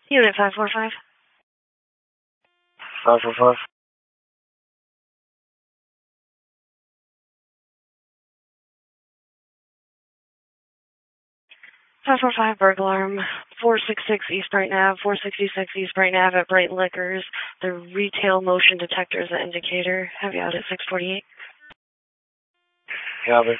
Unit 545. 545. 545 burglar alarm, 466 East Brighton Ave, 466 East Brighton Ave at Bright Liquors. The retail motion detector is the indicator. Have you out at 648? Copy.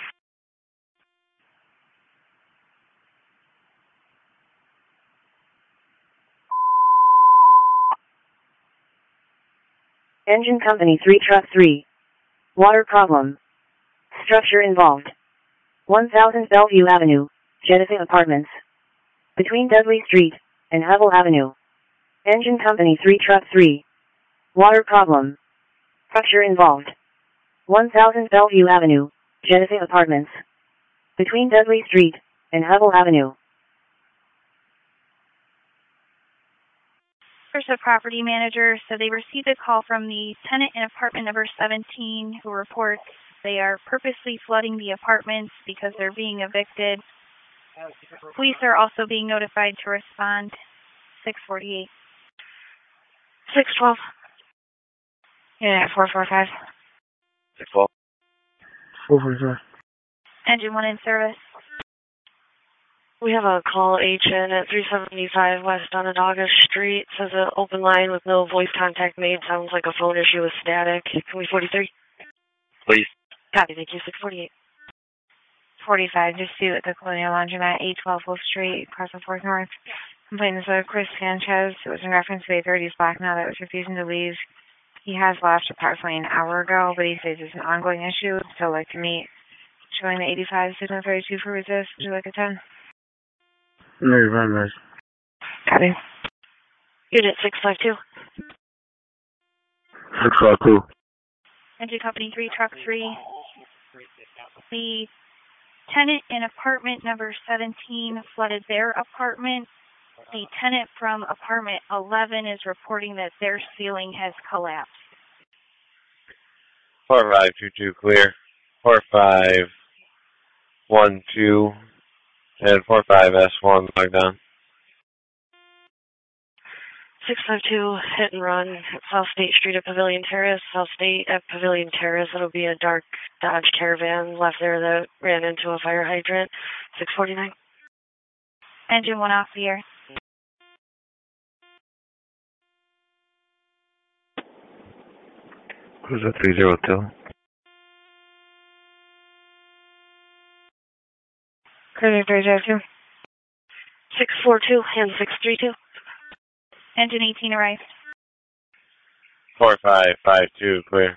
Engine Company 3 Truck 3. Water problem. Structure involved. 1000 Bellevue Avenue, Genesee Apartments. Between Dudley Street and Hubble Avenue. Engine Company 3 Truck 3. Water problem. Structure involved. 1000 Bellevue Avenue, Genesee Apartments. Between Dudley Street and Hubble Avenue. First, the property manager, so they received a call from the tenant in apartment number 17 who reports they are purposely flooding the apartments because they're being evicted. Police are also being notified to respond. 648. 612. Unit 445. 612. 445. Engine 1 in service. We have a call agent at 375 West Onondaga Street. Says an open line with no voice contact made. Sounds like a phone issue with static. Can we 43? Please. Copy, thank you. 648. 45, just due at the Colonial Laundromat, 812 Wolf Street, across the 4th North. Complaint is of Chris Sanchez. It was in reference to a 30s black male that was refusing to leave. He has left approximately an hour ago, but he says it's an ongoing issue, so I'd like to meet. Showing the 85, signal 32 for resist. Would you like a 10? No, you're fine, guys. Copy. Unit 652. 652. Engine Company 3, Truck 3. The tenant in apartment number 17 flooded their apartment. The tenant from apartment 11 is reporting that their ceiling has collapsed. 4522 clear. 4512 and 45S1 lockdown. 652, hit and run at South State Street at Pavilion Terrace. South State at Pavilion Terrace. It'll be a dark Dodge Caravan left there that ran into a fire hydrant. 649. Engine 1 off the air. Who's at 302? Cruiser 302. 642 and 632. Engine 18 arrived. 4552 clear.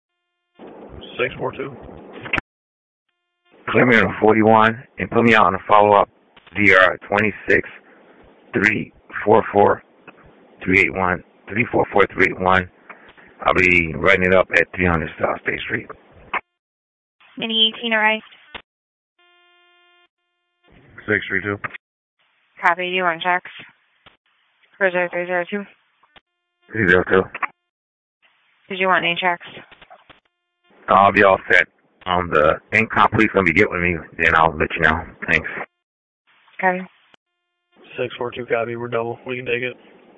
642. Clear me on 41 and put me out on a follow-up DR 26 344 381 344 381. I'll be writing it up at 300 South State Street. Mini 18 arrived. 632. Copy. Do you want checks? Cruiser 302. 302. Did you want any checks? I'll be all set. The income police going to be getting with me, then I'll let you know. Thanks. Copy. 642 copy. We're double. We can take it.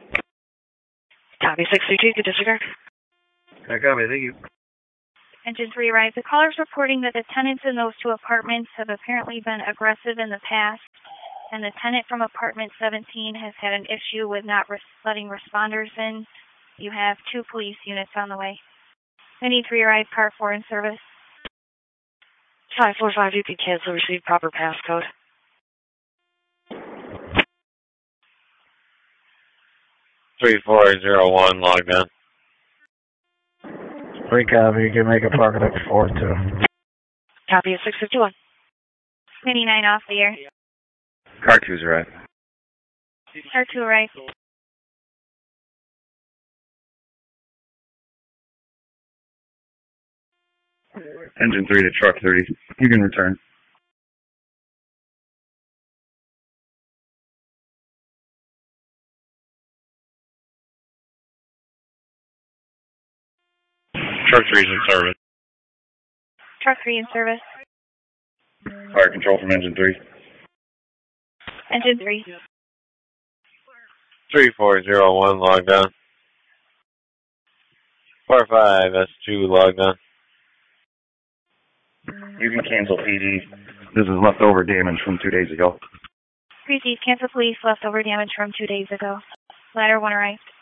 Copy, 632. Good disregard. I copy. Thank you. Engine 3 arrived. The caller is reporting that the tenants in those two apartments have apparently been aggressive in the past, and the tenant from apartment 17 has had an issue with not letting responders in. You have 2 police units on the way. Mini 3 arrived. Car 4 in service. 545, you can cancel, receive proper passcode. Three 401 logged in. 3 copy. You can make a park at 42. Copy at 651. Mini 9 off the air. Car 2's arrived. Car 2 arrived. Engine 3 to truck 30. You can return. Truck 3 is in service. Truck 3 in service. Fire control from engine 3. Engine 3. 3401 logged on. 45S2 logged on. You can cancel PD. This is leftover damage from 2 days ago. Receive cancel police leftover damage from 2 days ago. Ladder 1 arrived.